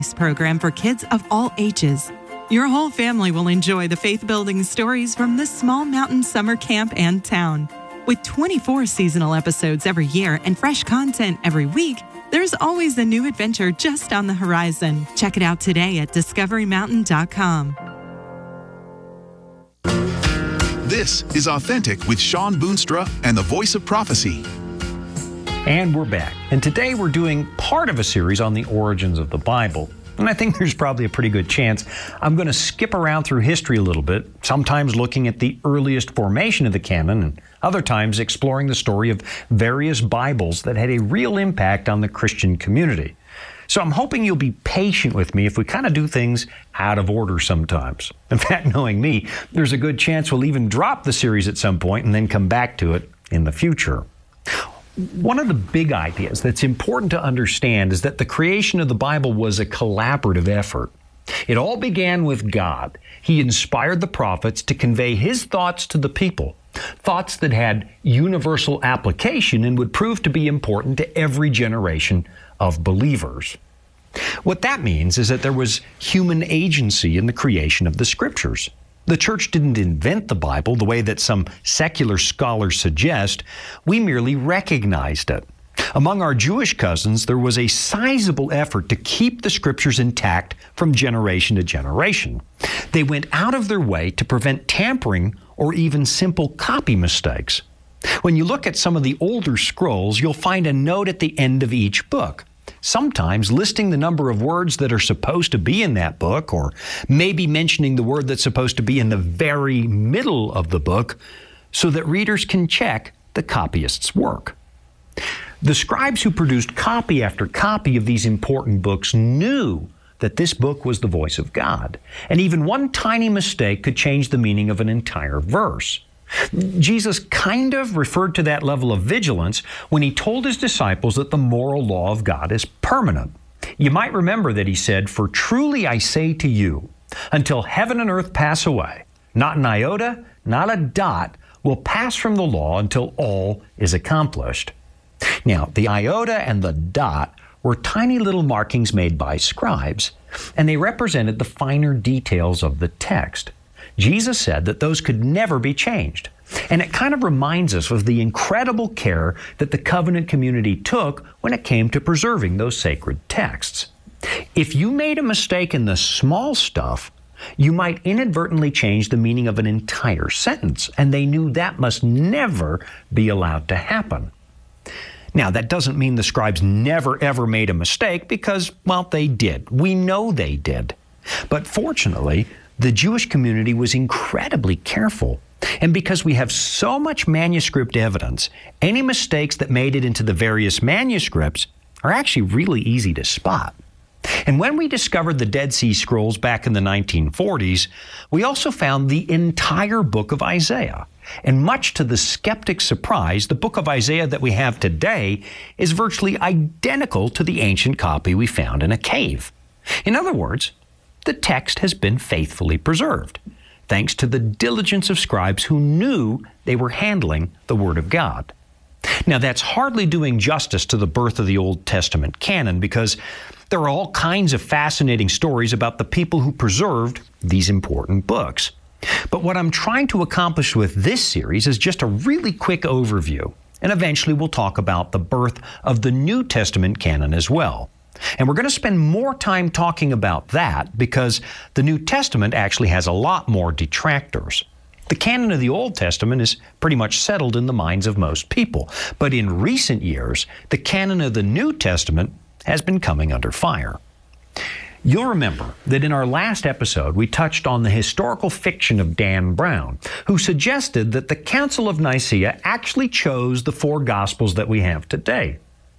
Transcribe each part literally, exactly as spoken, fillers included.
program for kids of all ages. Your whole family will enjoy the faith-building stories from this small mountain summer camp and town. With twenty-four seasonal episodes every year and fresh content every week, there's always a new adventure just on the horizon. Check it out today at discovery mountain dot com. This is Authentic with Sean Boonstra and the Voice of Prophecy. And we're back. And today we're doing part of a series on the origins of the Bible. And I think there's probably a pretty good chance I'm going to skip around through history a little bit, sometimes looking at the earliest formation of the canon, and other times exploring the story of various Bibles that had a real impact on the Christian community. So I'm hoping you'll be patient with me if we kind of do things out of order sometimes. In fact, knowing me, there's a good chance we'll even drop the series at some point and then come back to it in the future. One of the big ideas that's important to understand is that the creation of the Bible was a collaborative effort. It all began with God. He inspired the prophets to convey His thoughts to the people, thoughts that had universal application and would prove to be important to every generation of believers. What that means is that there was human agency in the creation of the Scriptures. The church didn't invent the Bible the way that some secular scholars suggest. We merely recognized it. Among our Jewish cousins, there was a sizable effort to keep the Scriptures intact from generation to generation. They went out of their way to prevent tampering or even simple copy mistakes. When you look at some of the older scrolls, you'll find a note at the end of each book, sometimes listing the number of words that are supposed to be in that book, or maybe mentioning the word that's supposed to be in the very middle of the book, so that readers can check the copyist's work. The scribes who produced copy after copy of these important books knew that this book was the voice of God, and even one tiny mistake could change the meaning of an entire verse. Jesus kind of referred to that level of vigilance when He told His disciples that the moral law of God is permanent. You might remember that He said, "For truly I say to you, until heaven and earth pass away, not an iota, not a dot will pass from the law until all is accomplished." Now, the iota and the dot were tiny little markings made by scribes, and they represented the finer details of the text. Jesus said that those could never be changed. And it kind of reminds us of the incredible care that the covenant community took when it came to preserving those sacred texts. If you made a mistake in the small stuff, you might inadvertently change the meaning of an entire sentence, and they knew that must never be allowed to happen. Now, that doesn't mean the scribes never ever made a mistake, because, well, they did. We know they did. But fortunately, the Jewish community was incredibly careful. And because we have so much manuscript evidence, any mistakes that made it into the various manuscripts are actually really easy to spot. And when we discovered the Dead Sea Scrolls back in the nineteen forties, we also found the entire book of Isaiah. And much to the skeptic's surprise, the book of Isaiah that we have today is virtually identical to the ancient copy we found in a cave. In other words, the text has been faithfully preserved, thanks to the diligence of scribes who knew they were handling the Word of God. Now, that's hardly doing justice to the birth of the Old Testament canon, because there are all kinds of fascinating stories about the people who preserved these important books. But what I'm trying to accomplish with this series is just a really quick overview, and eventually we'll talk about the birth of the New Testament canon as well. And we're going to spend more time talking about that because the New Testament actually has a lot more detractors. The canon of the Old Testament is pretty much settled in the minds of most people. But in recent years, the canon of the New Testament has been coming under fire. You'll remember that in our last episode, we touched on the historical fiction of Dan Brown, who suggested that the Council of Nicaea actually chose the four Gospels that we have today.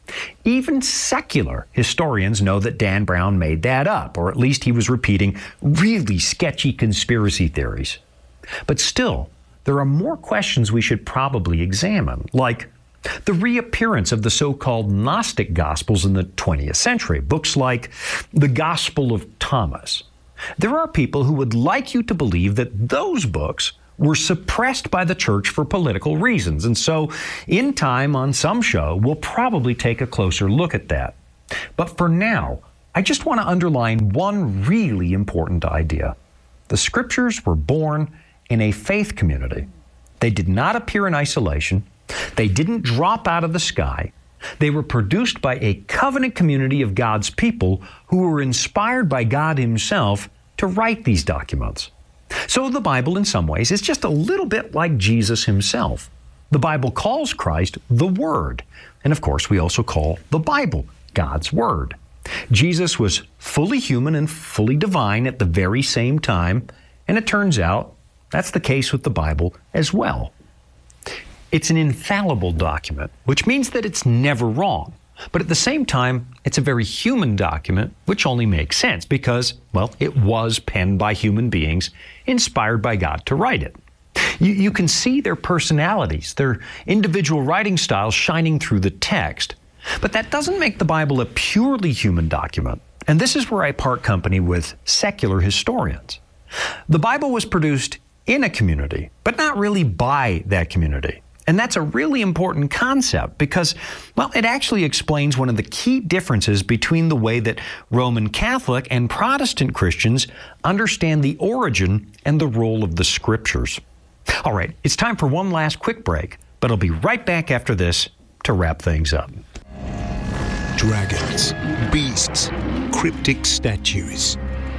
Even secular historians know that Dan Brown made that up, or at least he was repeating really sketchy conspiracy theories. But still, there are more questions we should probably examine, like the reappearance of the so-called Gnostic Gospels in the twentieth century, books like the Gospel of Thomas. There are people who would like you to believe that those books were suppressed by the church for political reasons. And so, in time, on some show, we'll probably take a closer look at that. But for now, I just want to underline one really important idea. The Scriptures were born in a faith community. They did not appear in isolation. They didn't drop out of the sky. They were produced by a covenant community of God's people who were inspired by God Himself to write these documents. So the Bible, in some ways, is just a little bit like Jesus Himself. The Bible calls Christ the Word. And of course, we also call the Bible God's Word. Jesus was fully human and fully divine at the very same time, and it turns out that's the case with the Bible as well. It's an infallible document, which means that it's never wrong. But at the same time, it's a very human document, which only makes sense because, well, it was penned by human beings, inspired by God to write it. You, you can see their personalities, their individual writing styles shining through the text. But that doesn't make the Bible a purely human document. And this is where I part company with secular historians. The Bible was produced in a community, but not really by that community. And that's a really important concept because, well, it actually explains one of the key differences between the way that Roman Catholic and Protestant Christians understand the origin and the role of the Scriptures. All right, it's time for one last quick break, but I'll be right back after this to wrap things up. Dragons, beasts, cryptic statues.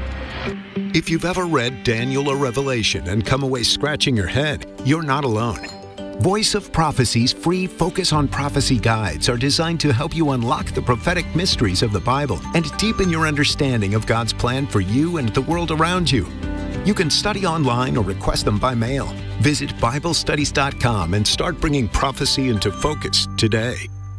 If you've ever read Daniel or Revelation and come away scratching your head, you're not alone. Voice of Prophecy's free Focus on Prophecy guides are designed to help you unlock the prophetic mysteries of the Bible and deepen your understanding of God's plan for you and the world around you. You can study online or request them by mail. Visit Bible Studies dot com and start bringing prophecy into focus today.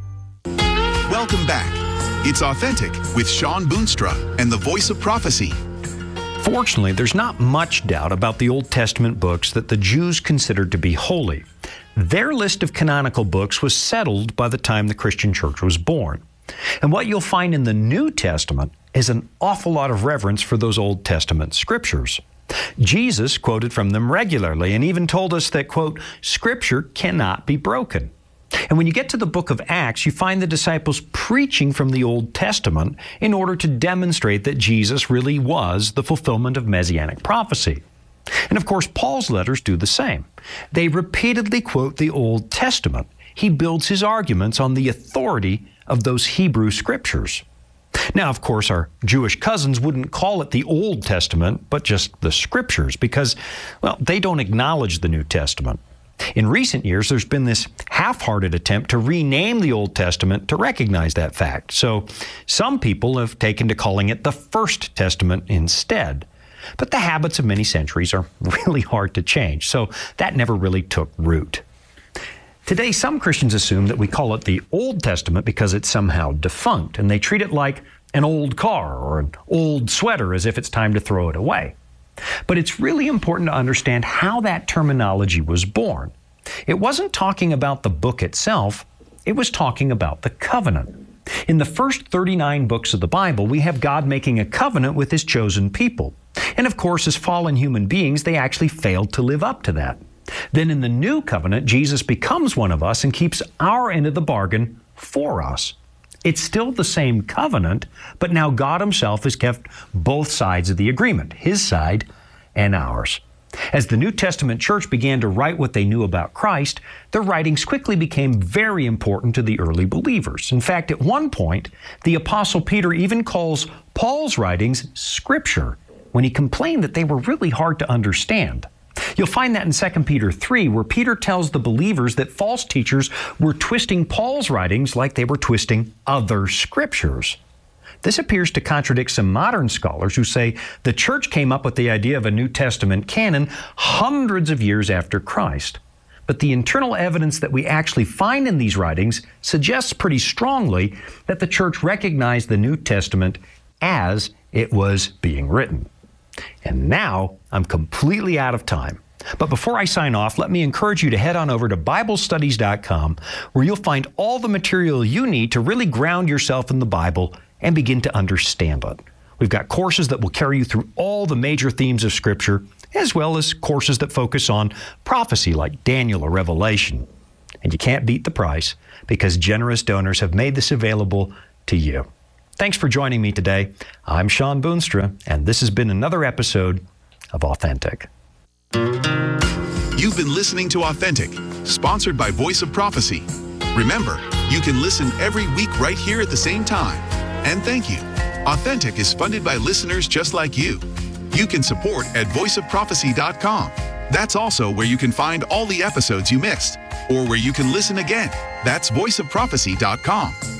Welcome back. It's Authentic with Shawn Boonstra and the Voice of Prophecy. Fortunately, there's not much doubt about the Old Testament books that the Jews considered to be holy. Their list of canonical books was settled by the time the Christian church was born. And what you'll find in the New Testament is an awful lot of reverence for those Old Testament scriptures. Jesus quoted from them regularly and even told us that, quote, Scripture cannot be broken. And when you get to the book of Acts, you find the disciples preaching from the Old Testament in order to demonstrate that Jesus really was the fulfillment of Messianic prophecy. And of course, Paul's letters do the same. They repeatedly quote the Old Testament. He builds his arguments on the authority of those Hebrew scriptures. Now, of course, our Jewish cousins wouldn't call it the Old Testament, but just the Scriptures, because, well, they don't acknowledge the New Testament. In recent years, there's been this half-hearted attempt to rename the Old Testament to recognize that fact. So some people have taken to calling it the First Testament instead. But the habits of many centuries are really hard to change, so that never really took root. Today, some Christians assume that we call it the Old Testament because it's somehow defunct, and they treat it like an old car or an old sweater as if it's time to throw it away. But it's really important to understand how that terminology was born. It wasn't talking about the book itself, it was talking about the covenant. In the first thirty-nine books of the Bible, we have God making a covenant with His chosen people. And of course, as fallen human beings, they actually failed to live up to that. Then in the new covenant, Jesus becomes one of us and keeps our end of the bargain for us. It's still the same covenant, but now God Himself has kept both sides of the agreement, His side and ours. As the New Testament church began to write what they knew about Christ, their writings quickly became very important to the early believers. In fact, at one point, the Apostle Peter even calls Paul's writings Scripture when he complained that they were really hard to understand. You'll find that in Second Peter three, where Peter tells the believers that false teachers were twisting Paul's writings like they were twisting other scriptures. This appears to contradict some modern scholars who say the church came up with the idea of a New Testament canon hundreds of years after Christ. But the internal evidence that we actually find in these writings suggests pretty strongly that the church recognized the New Testament as it was being written. And now I'm completely out of time. But before I sign off, let me encourage you to head on over to Bible Studies dot com, where you'll find all the material you need to really ground yourself in the Bible and begin to understand it. We've got courses that will carry you through all the major themes of Scripture, as well as courses that focus on prophecy like Daniel or Revelation. And you can't beat the price because generous donors have made this available to you. Thanks for joining me today. I'm Sean Boonstra, and this has been another episode of Authentic. You've been listening to Authentic, sponsored by Voice of Prophecy. Remember, you can listen every week right here at the same time. And thank you. Authentic is funded by listeners just like you. You can support at voice of prophecy dot com. That's also where you can find all the episodes you missed, or where you can listen again. That's voice of prophecy dot com.